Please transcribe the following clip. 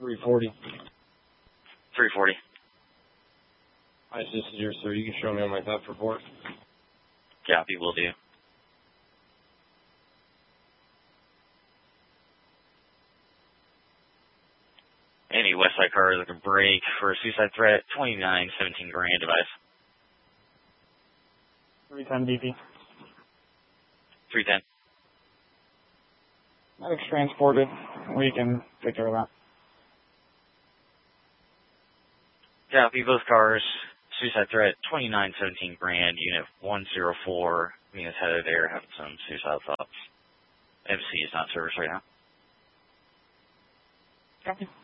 340. 340. Hi, this is yours, sir. You can show me on my theft report. Copy, will do. Any Westside car looking break for a suicide threat, 2917 grand device. 310 DP. 310. Medic's transported. We can take care of that. Copy, both cars. Suicide threat, 2917 grand, unit 104. Unit's headed there, having some suicidal thoughts. MC is not service right now. Copy.